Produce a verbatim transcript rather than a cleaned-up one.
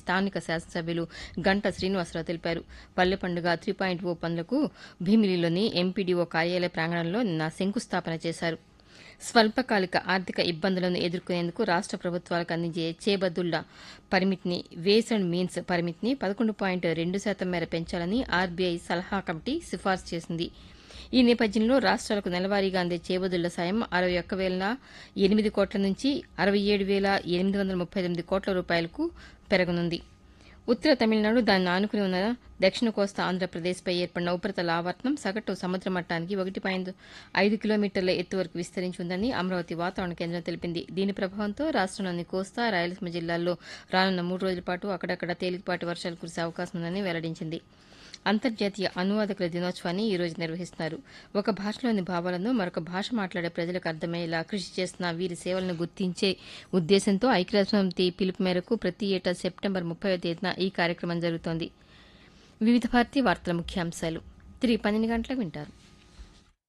స్థానిక శాసనసభ్యులు గంటా శ్రీనివాసరావు తెలిపారు. పల్లె పండుగ త్రీ పాయింట్ ఓ పనులకు భీమిలిలోని ఎంపీడీఓ కార్యాలయ ప్రాంగణంలో నిన్న శంకుస్థాపన చేశారు. స్వల్పకాలిక ఆర్థిక ఇబ్బందులను ఎదుర్కొనేందుకు రాష్ట ప్రభుత్వాలకు అందించే చేబద్దుళ్ల పరిమితిని వేస్ అండ్ మీన్స్ పరిమితిని పదకొండు పాయింట్ రెండు శాతం మేర పెంచాలని ఆర్బీఐ సలహా కమిటీ సిఫార్సు చేసింది. ఈ నేపథ్యంలో రాష్ట్రాలకు నెలవారీగా అందే చేబదుళ్ల సాయం అరవై ఒక్క వేల ఎనిమిది కోట్ల నుంచి అరవై ఏడు వేల ఎనిమిది వందల ముప్పై తొమ్మిది కోట్ల రూపాయలకు పెరగనుంది. ఉత్తర తమిళనాడు దాన్ని ఆనుకుని ఉన్న దక్షిణ కోస్తా ఆంధ్రప్రదేశ్పై ఏర్పడిన ఉపరితల ఆవర్తనం సగటు సముద్ర మట్టానికి ఒకటి పాయింట్ ఐదు కిలోమీటర్ల ఎత్తు వరకు విస్తరించి ఉందని అమరావతి వాతావరణ కేంద్రం తెలిపింది. దీని ప్రభావంతో రాష్టంలోని కోస్తా, రాయలసీమ జిల్లాల్లో రానున్న మూడు రోజుల పాటు అక్కడక్కడ తేలికపాటి వర్షాలు కురిసే అవకాశం ఉందని వెల్లడించింది. అంతర్జాతీయ అనువాదకుల దినోత్సవాన్ని ఈ రోజు నిర్వహిస్తున్నారు. ఒక భాషలోని భావాలను మరొక భాష మాట్లాడే ప్రజలకు అర్థమయ్యేలా కృషి చేస్తున్న వీరి సేవలను గుర్తించే ఉద్దేశంతో ఐక్యరాజ్యసమితి పిలుపు మేరకు ప్రతి ఏటా సెప్టెంబర్ ముప్పైవ తేదీన ఈ కార్యక్రమం జరుగుతోంది. వివిధ భారతి వార్తల ముఖ్యాంశాలు తిరిగి పన్నెండు గంటలకు వింటారు.